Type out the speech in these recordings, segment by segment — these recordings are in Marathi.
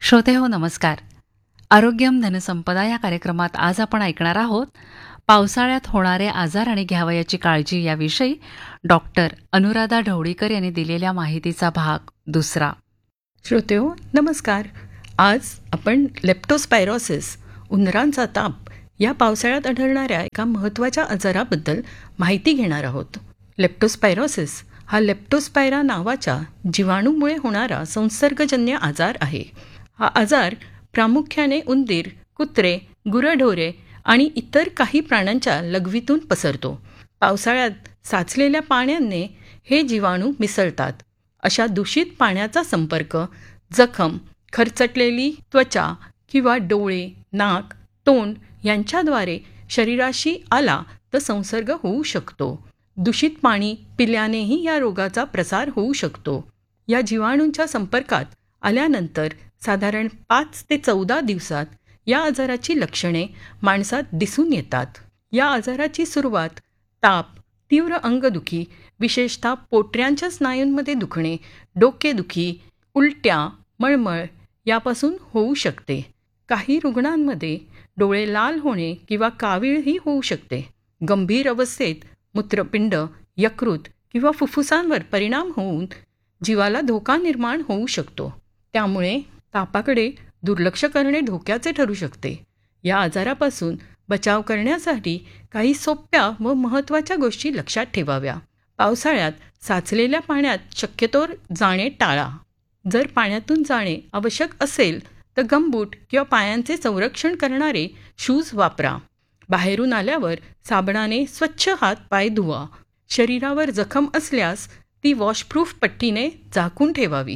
श्रोते हो नमस्कार. आरोग्यम धनसंपदा या कार्यक्रमात आज आपण ऐकणार आहोत पावसाळ्यात होणारे आजार आणि घ्यावयाची काळजी याविषयी डॉक्टर अनुराधा ढवळीकर यांनी दिलेल्या माहितीचा भाग दुसरा. श्रोतेहो नमस्कार. आज आपण लेप्टोस्पायरोसिस उंदरांचा ताप या पावसाळ्यात आढळणाऱ्या एका महत्त्वाच्या आजाराबद्दल माहिती घेणार आहोत. लेप्टोस्पायरोसिस हा लेप्टोस्पायरा नावाच्या जीवाणूमुळे होणारा संसर्गजन्य आजार आहे. हा आजार प्रामुख्याने उंदीर, कुत्रे, गुरंढोरे आणि इतर काही प्राण्यांच्या लघवीतून पसरतो. पावसाळ्यात साचलेल्या पाण्याने हे जीवाणू मिसळतात. अशा दूषित पाण्याचा संपर्क, जखम, खरचटलेली त्वचा किंवा डोळे, नाक, तोंड यांच्याद्वारे शरीराशी आला तर संसर्ग होऊ शकतो. दूषित पाणी पिल्यानेही या रोगाचा प्रसार होऊ शकतो. या जीवाणूंच्या संपर्कात आल्यानंतर साधारण 5 ते 14 दिवसात या आजाराची लक्षणे माणसात दिसून येतात. या आजाराची सुरुवात ताप, तीव्र अंगदुखी, विशेषतः पोटऱ्यांच्या स्नायूंमध्ये दुखणे, डोकेदुखी, उलट्या, मळमळ यापासून होऊ शकते. काही रुग्णांमध्ये डोळे लाल होणे किंवा कावीळही होऊ शकते. गंभीर अवस्थेत मूत्रपिंड, यकृत किंवा फुफ्फुसांवर परिणाम होऊन जीवाला धोका निर्माण होऊ शकतो. त्यामुळे तापाकडे दुर्लक्ष करणे धोक्याचे ठरू शकते. या आजारापासून बचाव करण्यासाठी काही सोप्या व महत्त्वाच्या गोष्टी लक्षात ठेवाव्या. पावसाळ्यात साचलेल्या पाण्यात शक्यतोवर जाणे टाळा. जर पाण्यातून जाणे आवश्यक असेल तर गमबूट किंवा पायांचे संरक्षण करणारे शूज वापरा. बाहेरून आल्यावर साबणाने स्वच्छ हात पाय धुवा. शरीरावर जखम असल्यास ती वॉशप्रूफ पट्टीने झाकून ठेवावी.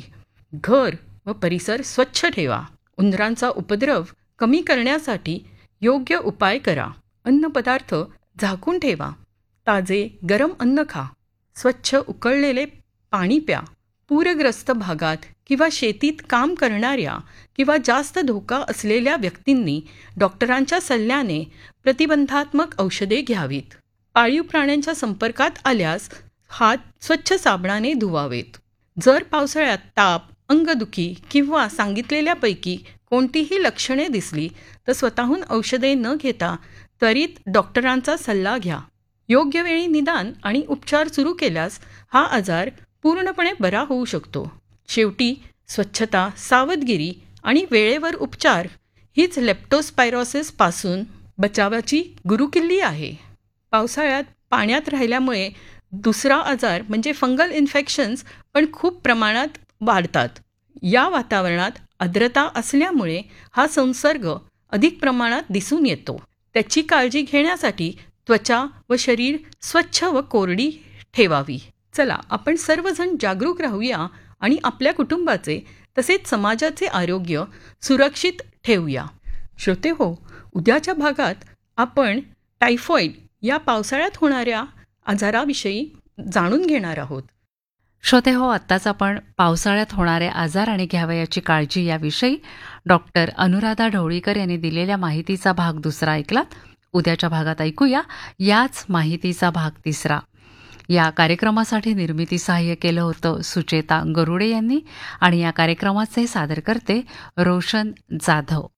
घर व परिसर स्वच्छ ठेवा. उंदरांचा उपद्रव कमी करण्यासाठी योग्य उपाय करा. अन्नपदार्थ झाकून ठेवा. ताजे गरम अन्न खा. स्वच्छ उकळलेले पाणी प्या. पूरग्रस्त भागात किंवा शेतीत काम करणाऱ्या किंवा जास्त धोका असलेल्या व्यक्तींनी डॉक्टरांच्या सल्ल्याने प्रतिबंधात्मक औषधे घ्यावीत. पाळीव प्राण्यांच्या संपर्कात आल्यास हात स्वच्छ साबणाने धुवावेत. जर पावसाळ्यात ताप, अंगदुखी किंवा सांगितलेल्यापैकी कोणतीही लक्षणे दिसली तर स्वतःहून औषधे न घेता त्वरित डॉक्टरांचा सल्ला घ्या. योग्य वेळी निदान आणि उपचार सुरू केल्यास हा आजार पूर्णपणे बरा होऊ शकतो. शेवटी स्वच्छता, सावधगिरी आणि वेळेवर उपचार हीच लेप्टोस्पायरोसिसपासून बचावाची गुरुकिल्ली आहे. पावसाळ्यात पाण्यात राहिल्यामुळे दुसरा आजार म्हणजे फंगल इन्फेक्शन्स पण खूप प्रमाणात वाढतात. या वातावरणात आर्द्रता असल्यामुळे हा संसर्ग अधिक प्रमाणात दिसून येतो. त्याची काळजी घेण्यासाठी त्वचा व शरीर स्वच्छ व कोरडी ठेवावी. चला आपण सर्वजण जागरूक राहूया आणि आपल्या कुटुंबाचे तसेच समाजाचे आरोग्य सुरक्षित ठेवूया. श्रोते हो, उद्याच्या भागात आपण टायफॉईड या पावसाळ्यात होणाऱ्या आजाराविषयी जाणून घेणार आहोत. श्रोते हो, आत्ताच आपण पावसाळ्यात होणारे आजार आणि घ्यावयाची काळजी याविषयी डॉक्टर अनुराधा ढवळीकर यांनी दिलेल्या माहितीचा भाग दुसरा ऐकलात. उद्याच्या भागात ऐकूया याच माहितीचा भाग तिसरा. या कार्यक्रमासाठी निर्मिती सहाय्य केलं होतं सुचेता गरुडे यांनी आणि या कार्यक्रमाचे सादरकर्ते रोशन जाधव.